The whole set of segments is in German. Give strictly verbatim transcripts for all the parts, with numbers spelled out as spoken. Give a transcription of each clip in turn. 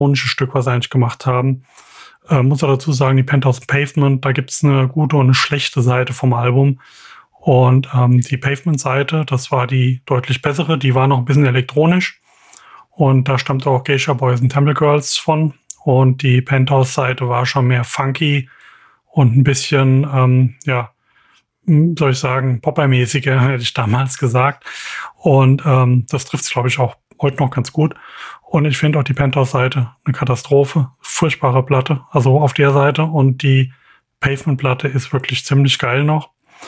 Stück, was sie eigentlich gemacht haben. Äh, muss auch dazu sagen, die Penthouse Pavement, da gibt's eine gute und eine schlechte Seite vom Album. Und ähm, die Pavement-Seite, das war die deutlich bessere, die war noch ein bisschen elektronisch. Und da stammt auch Geisha Boys and Temple Girls von. Und die Penthouse-Seite war schon mehr funky und ein bisschen, ähm, ja, soll ich sagen, Popper-mäßiger, hätte ich damals gesagt. Und ähm, das trifft es, glaube ich, auch heute noch ganz gut. Und ich finde auch die Penthouse-Seite eine Katastrophe. Furchtbare Platte, also auf der Seite. Und die Pavement-Platte ist wirklich ziemlich geil noch.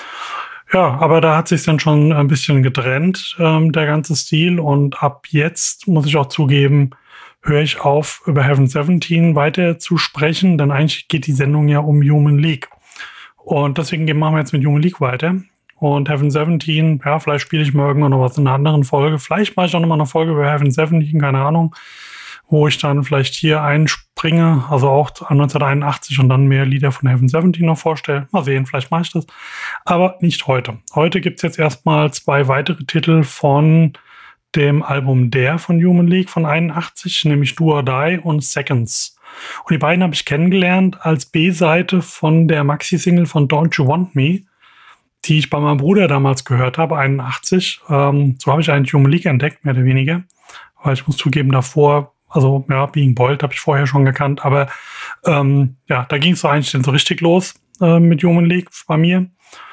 Ja, aber da hat sich dann schon ein bisschen getrennt, ähm, der ganze Stil. Und ab jetzt, muss ich auch zugeben, höre ich auf, über Heaven seventeen weiter zu sprechen, denn eigentlich geht die Sendung ja um Human League. Und deswegen machen wir jetzt mit Human League weiter. Und Heaven seventeen, ja, vielleicht spiele ich mal irgendwann noch was in einer anderen Folge. Vielleicht mache ich auch noch mal eine Folge über Heaven seventeen, keine Ahnung, wo ich dann vielleicht hier einspringe, also auch neunzehnhunderteinundachtzig und dann mehr Lieder von Heaven seventeen noch vorstelle. Mal sehen, vielleicht mache ich das. Aber nicht heute. Heute gibt es jetzt erstmal zwei weitere Titel von dem Album Der von Human League von einundachtzig, nämlich Do or Die und Seconds. Und die beiden habe ich kennengelernt als B-Seite von der Maxi-Single von Don't You Want Me, die ich bei meinem Bruder damals gehört habe, einundachtzig. Ähm, so habe ich eigentlich Human League entdeckt, mehr oder weniger. Weil ich muss zugeben, davor, also ja, Being Bold habe ich vorher schon gekannt, aber ähm, ja, da ging es so eigentlich dann so richtig los äh, mit Human League bei mir.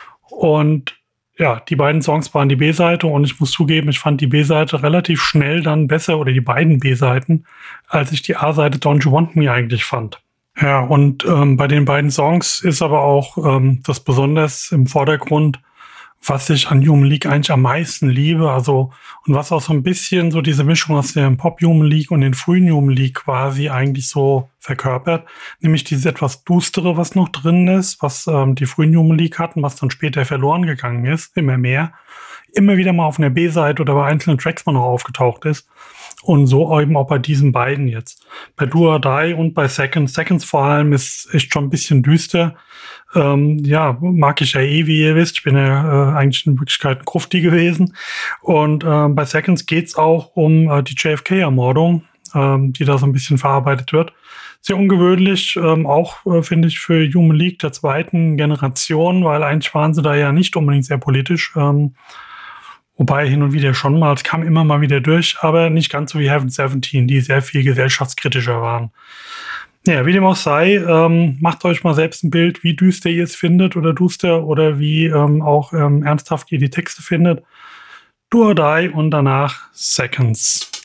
Und ja, die beiden Songs waren die B-Seite und ich muss zugeben, ich fand die B-Seite relativ schnell dann besser, oder die beiden B-Seiten, als ich die A-Seite Don't You Want Me eigentlich fand. Ja, und ähm, bei den beiden Songs ist aber auch ähm, das besonders im Vordergrund, was ich an Human League eigentlich am meisten liebe, also und was auch so ein bisschen so diese Mischung aus dem Pop-Human League und den frühen Human League quasi eigentlich so verkörpert, nämlich dieses etwas Dustere, was noch drin ist, was ähm, die frühen Human League hatten, was dann später verloren gegangen ist, immer mehr, immer wieder mal auf einer B-Seite oder bei einzelnen Tracks mal noch aufgetaucht ist. Und so eben auch bei diesen beiden jetzt. Bei Do or Die und bei Seconds. Seconds vor allem ist echt schon ein bisschen düster. Ähm, ja, mag ich ja eh, wie ihr wisst. Ich bin ja äh, eigentlich in Wirklichkeit ein Grufti gewesen. Und äh, bei Seconds geht's auch um äh, die J F K-Ermordung, ähm, die da so ein bisschen verarbeitet wird. Sehr ungewöhnlich, ähm, auch äh, finde ich für Human League der zweiten Generation, weil eigentlich waren sie da ja nicht unbedingt sehr politisch. Ähm, Wobei hin und wieder schon mal, es kam immer mal wieder durch, aber nicht ganz so wie Heaven seventeen, die sehr viel gesellschaftskritischer waren. Ja, wie dem auch sei, ähm, macht euch mal selbst ein Bild, wie düster ihr es findet oder duster oder wie ähm, auch ähm, ernsthaft ihr die Texte findet. Do or Die und danach Seconds.